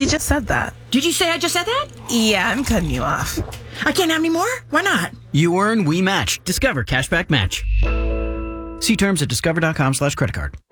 just said that. Did you say I just said that? Yeah, I'm cutting you off. I can't have any more? Why not? You earn, we match. Discover Cashback Match. See terms at discover.com/creditcard.